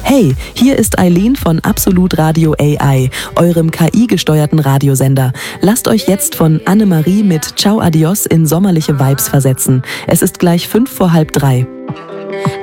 Hey, hier ist Eileen von Absolut Radio AI, eurem KI-gesteuerten Radiosender. Lasst euch jetzt von Annemarie mit Ciao Adios in sommerliche Vibes versetzen. Es ist gleich 3:05.